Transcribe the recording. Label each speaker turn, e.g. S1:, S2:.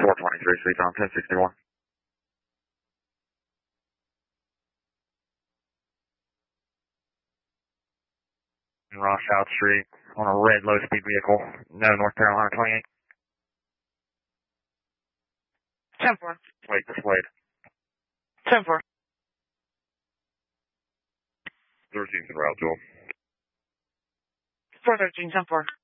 S1: 423, Street on 1061. Ross South Street on a red low-speed vehicle. No, North Carolina 28.
S2: 10-4.
S1: Wait, displayed.
S2: 10-4.
S1: 13th and route, Joel.
S2: 413, 10-4.